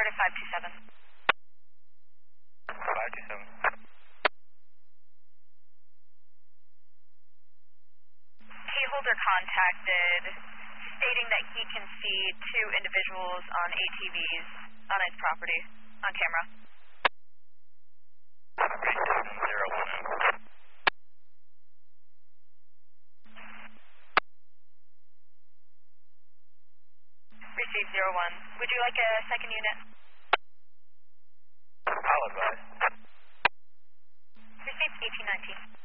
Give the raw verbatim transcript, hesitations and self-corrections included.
to five two seven. five two seven. Key holder contacted, stating that he can see two individuals on A T Vs on his property, on camera. three seven zero one zero. Received zero one. Would you like a second unit? I'll advise. Received eighteen nineteen.